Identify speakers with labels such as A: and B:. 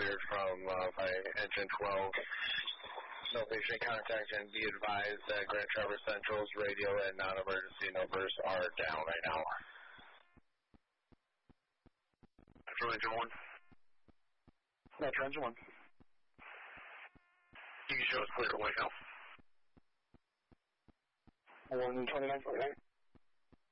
A: cleared from by engine 12. No patient contact, and be advised that Grand Traverse Central's radio and non-emergency numbers are down right now.
B: Metro Engine 1.
C: Metro Engine 1.
B: You can show us clear to White Hill.
C: 129.8.